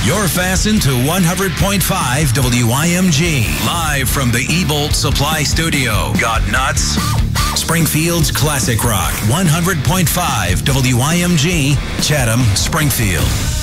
You're fastened to 100.5 WIMG. Live from the E-Bolt Supply Studio. Got nuts? Springfield's Classic Rock. 100.5 WIMG. Chatham, Springfield.